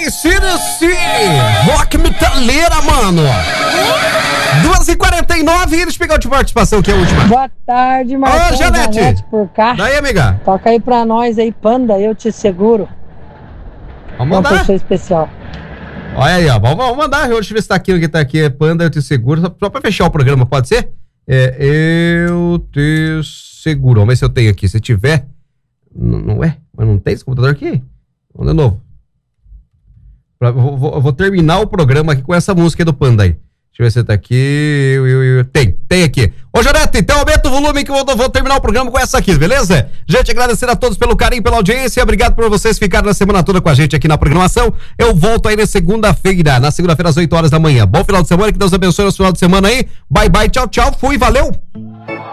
AC/DC, rock metaleira, mano. 2h49 e eles pegam de participação, que é a última. Boa tarde, Marcão. Ô, Janete. Por cá. Daí, amiga. Toca aí pra nós aí, Panda, Eu Te Seguro. Vamos Uma mandar. pessoa especial. Olha aí, ó. Vamos mandar. Deixa eu ver se tá aqui. O que tá aqui é Panda, Eu Te Seguro. Só pra fechar o programa, pode ser? Eu Te Seguro. Vamos ver se eu tenho aqui. Se tiver. Não é? Mas não tem esse computador aqui? Vamos de novo. Eu vou terminar o programa aqui com essa música aí do Panda aí. Deixa eu ver se tá aqui. Tem aqui. Ô, Janete, então aumenta o volume que eu vou terminar o programa com essa aqui, beleza? Gente, agradecer a todos pelo carinho, pela audiência. Obrigado por vocês ficarem na semana toda com a gente aqui na programação. Eu volto aí na segunda-feira às 8 horas da manhã. Bom final de semana, que Deus abençoe o final de semana aí. Bye, bye, tchau, tchau. Fui, valeu!